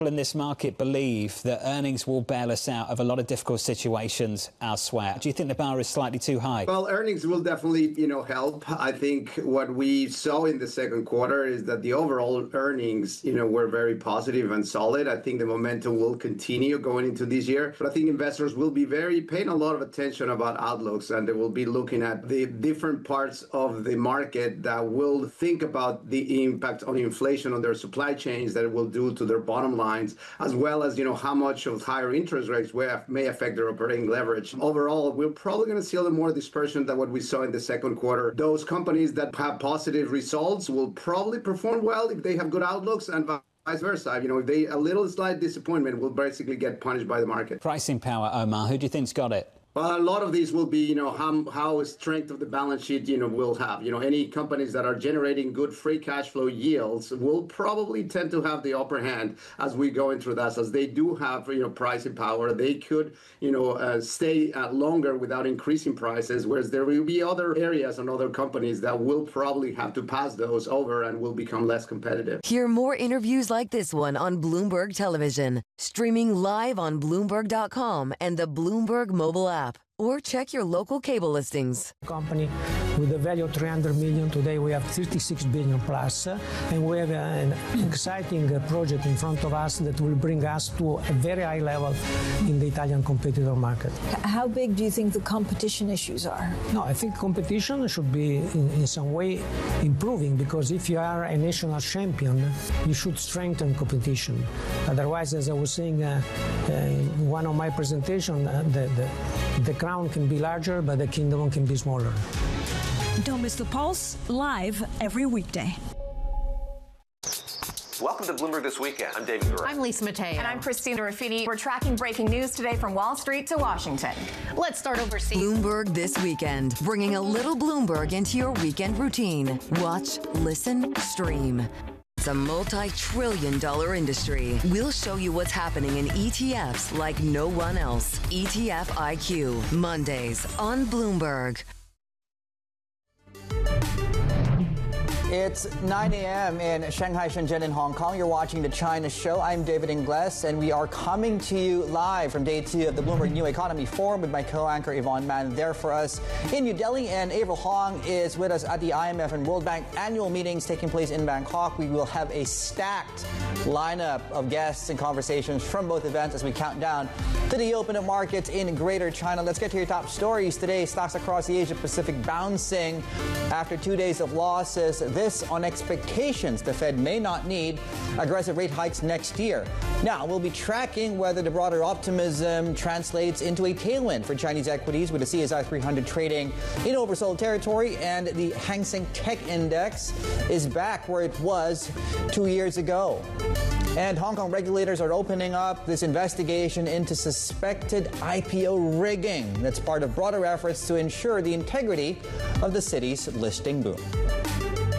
In this market believe that earnings will bail us out of a lot of difficult situations elsewhere. Do you think the bar is slightly too high? Well, earnings will definitely, help. I think what we saw in the second quarter is that the overall earnings, were very positive and solid. I think the momentum will continue going into this year. But I think investors will be paying a lot of attention about outlooks, and they will be looking at the different parts of the market that will think about the impact on inflation on their supply chains that it will do to their bottom line, as well as how much of higher interest rates may affect their operating leverage. Overall, we're probably going to see a little more dispersion than what we saw in the second quarter. Those companies that have positive results will probably perform well if they have good outlooks, and vice versa. If they a little slight disappointment will basically get punished by the market. Pricing power, Omar. Who do you think's got it? Well, a lot of these will be, how strength of the balance sheet, will have. Any companies that are generating good free cash flow yields will probably tend to have the upper hand as we go into that. As they do have, pricing power, they could, stay longer without increasing prices, whereas there will be other areas and other companies that will probably have to pass those over and will become less competitive. Hear more interviews like this one on Bloomberg Television, streaming live on Bloomberg.com and the Bloomberg mobile app. Or check your local cable listings. Company with a value of 300 million. Today we have 36 billion plus, and we have an exciting project in front of us that will bring us to a very high level in the Italian competitor market. How big do you think the competition issues are? No, I think competition should be in some way improving, because if you are a national champion, you should strengthen competition. Otherwise, as I was saying in one of my presentations, the crown can be larger, but the kingdom can be smaller. Don't miss The Pulse, live every weekday. Welcome to Bloomberg This Weekend. I'm David Gura. I'm Lisa Mateo. And I'm Christina Ruffini. We're tracking breaking news today from Wall Street to Washington. Let's start overseas. Bloomberg This Weekend, bringing a little Bloomberg into your weekend routine. Watch, listen, stream. It's a multi-trillion-dollar industry. We'll show you what's happening in ETFs like no one else. ETF IQ, Mondays on Bloomberg. It's 9 a.m. in Shanghai, Shenzhen, and Hong Kong. You're watching The China Show. I'm David Ingles, and we are coming to you live from day 2 of the Bloomberg New Economy Forum with my co-anchor Yvonne Mann there for us in New Delhi, and Avril Hong is with us at the IMF and World Bank annual meetings taking place in Bangkok. We will have a stacked lineup of guests and conversations from both events as we count down to the open of markets in Greater China. Let's get to your top stories today. Stocks across the Asia-Pacific bouncing after 2 days of losses. This on expectations the Fed may not need aggressive rate hikes next year. Now, we'll be tracking whether the broader optimism translates into a tailwind for Chinese equities, with the CSI 300 trading in oversold territory, and the Hang Seng Tech Index is back where it was 2 years ago. And Hong Kong regulators are opening up this investigation into suspected IPO rigging. That's part of broader efforts to ensure the integrity of the city's listing boom.